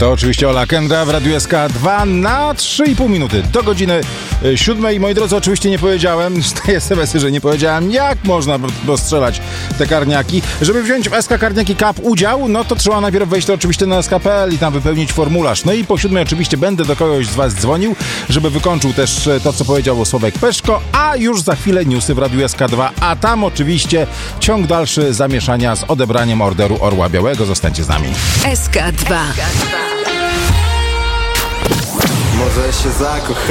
To oczywiście Ola Kendra w Radiu SK2 na 3,5 minuty do godziny 7. Moi drodzy, oczywiście nie powiedziałem, te SMS-y, że nie powiedziałem, jak można postrzelać te karniaki. Żeby wziąć w SK Karniaki Cup udział, no to trzeba najpierw wejść to oczywiście na sk.pl i tam wypełnić formularz. No i po 7 oczywiście będę do kogoś z was dzwonił, żeby wykończył też to, co powiedział Sławek Peszko, a już za chwilę newsy w Radiu SK2, a tam oczywiście ciąg dalszy zamieszania z odebraniem Orderu Orła Białego. Zostańcie z nami. SK2. Może się zakochać.